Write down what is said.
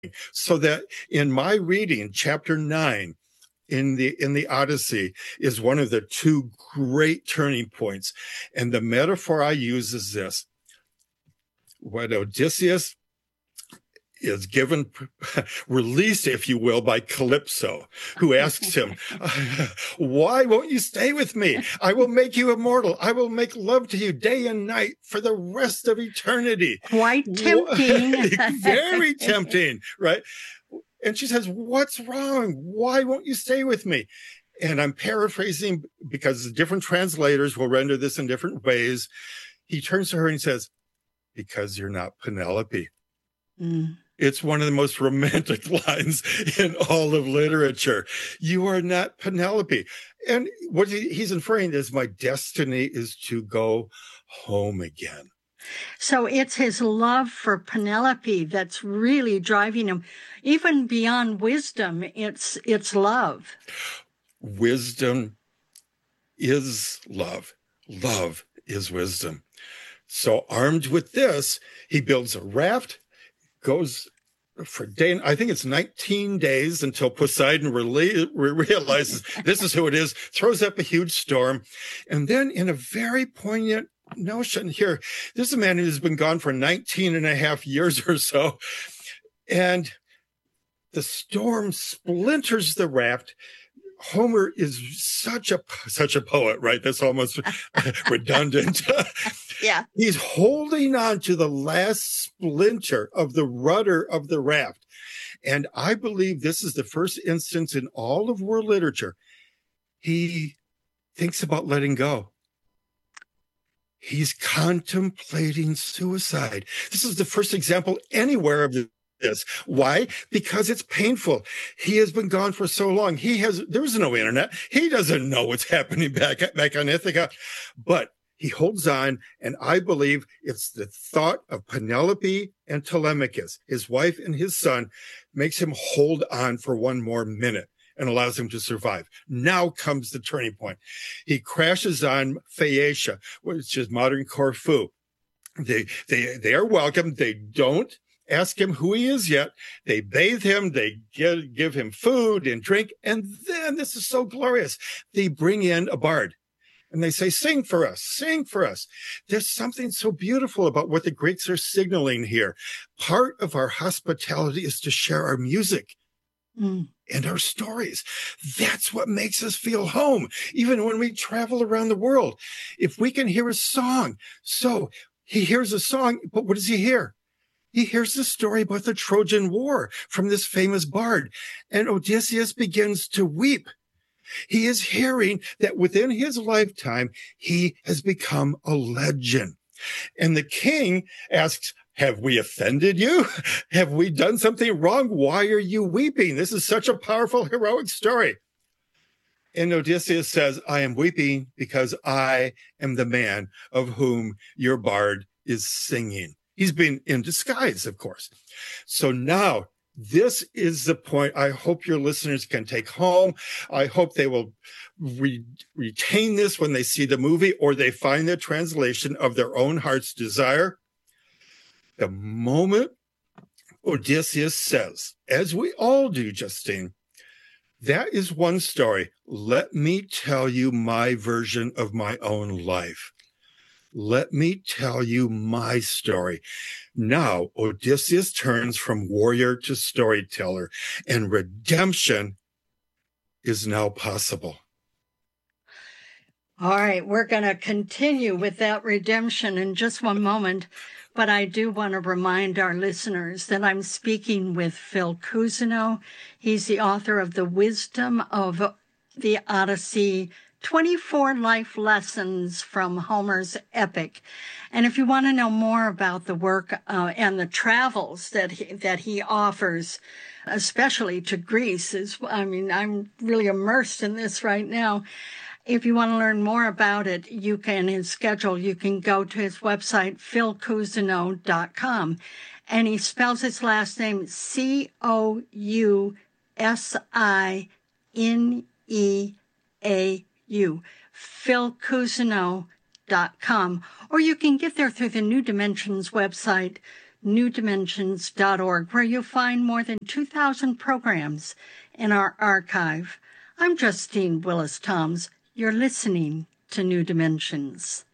So that in my reading, chapter 9 in the Odyssey is one of the two great turning points. And the metaphor I use is this: when Odysseus is given released, if you will, by Calypso, who asks him, why won't you stay with me? I will make you immortal. I will make love to you day and night for the rest of eternity. Quite tempting. Very tempting, right? And she says, what's wrong? Why won't you stay with me? And I'm paraphrasing because different translators will render this in different ways. He turns to her and says, because you're not Penelope. Mm. It's one of the most romantic lines in all of literature. You are not Penelope. And what he's inferring is my destiny is to go home again. So it's his love for Penelope that's really driving him. Even beyond wisdom, it's love. Wisdom is love. Love is wisdom. So armed with this, he builds a raft, goes for day, I think it's 19 days until Poseidon realizes this is who it is, throws up a huge storm. And then in a very poignant notion here, this is a man who's been gone for 19 and a half years or so. And the storm splinters the raft. Homer is such a poet, right? That's almost redundant. Yeah. He's holding on to the last splinter of the rudder of the raft. And I believe this is the first instance in all of world literature. He thinks about letting go. He's contemplating suicide. This is the first example anywhere of this. Why? Because it's painful. He has been gone for so long. There's no internet. He doesn't know what's happening back on Ithaca, but he holds on. And I believe it's the thought of Penelope and Telemachus, his wife and his son, makes him hold on for one more minute and allows him to survive. Now comes the turning point. He crashes on Phaeacia, which is modern Corfu. They are welcome. They don't ask him who he is yet. They bathe him. They give him food and drink. And then, this is so glorious, they bring in a bard. And they say, sing for us, sing for us. There's something so beautiful about what the Greeks are signaling here. Part of our hospitality is to share our music and our stories. That's what makes us feel home, even when we travel around the world. If we can hear a song. So he hears a song, but what does he hear? He hears the story about the Trojan War from this famous bard. And Odysseus begins to weep. He is hearing that within his lifetime, he has become a legend. And the king asks, have we offended you? Have we done something wrong? Why are you weeping? This is such a powerful, heroic story. And Odysseus says, I am weeping because I am the man of whom your bard is singing. He's been in disguise, of course. So now, this is the point I hope your listeners can take home. I hope they will retain this when they see the movie or they find the translation of their own heart's desire. The moment Odysseus says, as we all do, Justine, that is one story. Let me tell you my version of my own life. Let me tell you my story. Now, Odysseus turns from warrior to storyteller, and redemption is now possible. All right, we're going to continue with that redemption in just one moment, but I do want to remind our listeners that I'm speaking with Phil Cousineau. He's the author of The Wisdom of the Odyssey, 24 Life Lessons from Homer's Epic. And if you want to know more about the work and the travels that he offers, especially to Greece, I'm really immersed in this right now. If you want to learn more about it, you can go to his website, philcousineau.com. And he spells his last name Cousineau, philcousineau.com. Or you can get there through the New Dimensions website, newdimensions.org, where you'll find more than 2,000 programs in our archive. I'm Justine Willis-Toms. You're listening to New Dimensions.